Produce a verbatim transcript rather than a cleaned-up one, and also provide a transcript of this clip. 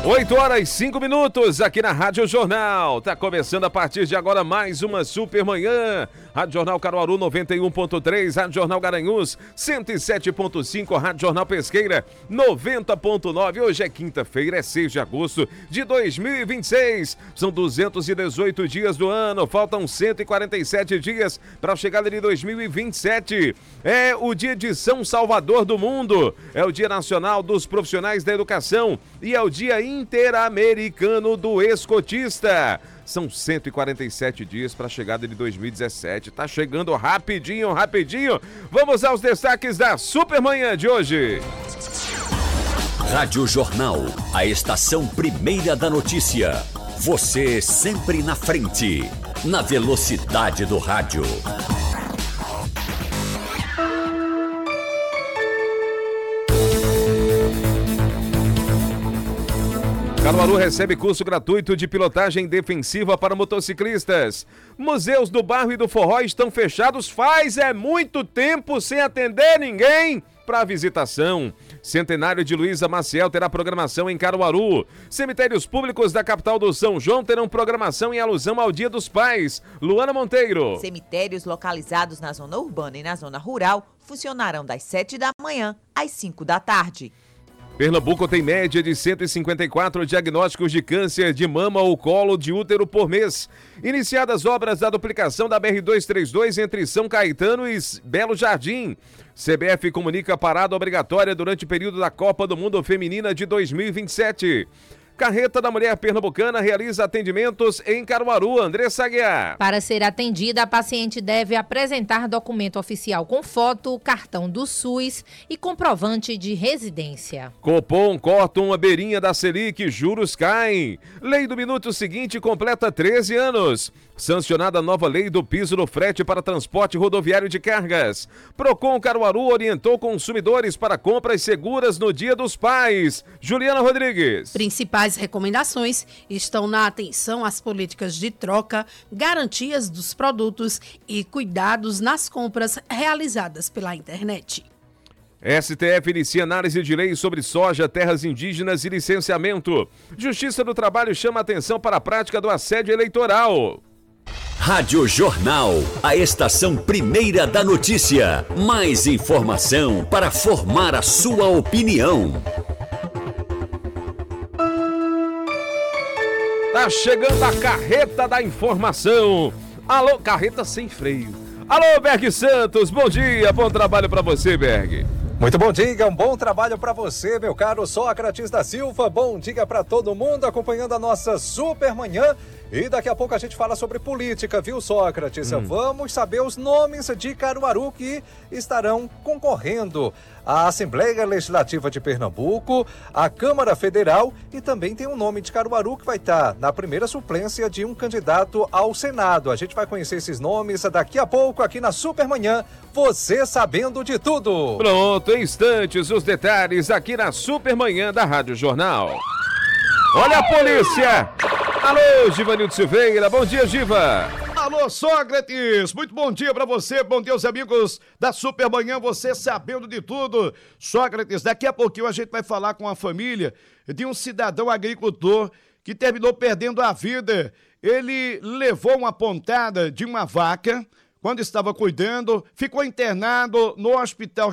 oito horas e cinco minutos aqui na Rádio Jornal. Tá começando a partir de agora mais uma Super Manhã. Rádio Jornal Caruaru noventa e um ponto três, Rádio Jornal Garanhuns cento e sete ponto cinco, Rádio Jornal Pesqueira noventa ponto nove. Hoje é quinta-feira, é seis de agosto de dois mil e vinte e seis. São duzentos e dezoito dias do ano, faltam cento e quarenta e sete dias para a chegada de dois mil e vinte e sete. É o dia de São Salvador do mundo, é o Dia Nacional dos Profissionais da Educação e é o Dia Interamericano do Escotista. São cento e quarenta e sete dias para a chegada de dois mil e dezessete. Tá chegando rapidinho, rapidinho. Vamos aos destaques da Supermanhã de hoje. Rádio Jornal, a estação primeira da notícia. Você sempre na frente, na velocidade do rádio. Caruaru recebe curso gratuito de pilotagem defensiva para motociclistas. Museus do Bairro e do Forró estão fechados faz é muito tempo sem atender ninguém para visitação. Centenário de Luísa Maciel terá programação em Caruaru. Cemitérios públicos da capital do São João terão programação em alusão ao Dia dos Pais. Luana Monteiro. Cemitérios localizados na zona urbana e na zona rural funcionarão das sete da manhã às cinco da tarde. Pernambuco tem média de cento e cinquenta e quatro diagnósticos de câncer de mama ou colo de útero por mês. Iniciadas obras da duplicação da B R duzentos e trinta e dois entre São Caetano e Belo Jardim. C B F comunica parada obrigatória durante o período da Copa do Mundo Feminina de dois mil e vinte e sete. Carreta da Mulher Pernambucana realiza atendimentos em Caruaru. Andressa Aguiar. Para ser atendida, a paciente deve apresentar documento oficial com foto, cartão do SUS e comprovante de residência. Copom corta uma beirinha da Selic, juros caem. Lei do minuto seguinte completa treze anos. Sancionada a nova lei do piso no frete para transporte rodoviário de cargas. Procon Caruaru orientou consumidores para compras seguras no Dia dos Pais. Juliana Rodrigues. Principais recomendações estão na atenção às políticas de troca, garantias dos produtos e cuidados nas compras realizadas pela internet. S T F inicia análise de lei sobre soja, terras indígenas e licenciamento. Justiça do Trabalho chama atenção para a prática do assédio eleitoral. Rádio Jornal, a estação primeira da notícia. Mais informação para formar a sua opinião. Tá chegando a carreta da informação. Alô, carreta sem freio. Alô, Berg Santos, bom dia, bom trabalho para você, Berg. Muito bom dia, um bom trabalho para você, meu caro Sócrates da Silva. Bom dia para todo mundo acompanhando a nossa Super Manhã. E daqui a pouco a gente fala sobre política, viu, Sócrates? Hum. Vamos saber os nomes de Caruaru que estarão concorrendo à Assembleia Legislativa de Pernambuco, à Câmara Federal e também tem um nome de Caruaru que vai estar na primeira suplência de um candidato ao Senado. A gente vai conhecer esses nomes daqui a pouco aqui na Super Manhã, você sabendo de tudo. Pronto, em instantes os detalhes aqui na Super Manhã da Rádio Jornal. Olha a polícia! Alô, Givanildo Silveira, bom dia, Giva! Alô, Sócrates, muito bom dia pra você, bom dia aos amigos da Supermanhã, você sabendo de tudo. Sócrates, daqui a pouquinho a gente vai falar com a família de um cidadão agricultor que terminou perdendo a vida. Ele levou uma pontada de uma vaca quando estava cuidando, ficou internado no hospital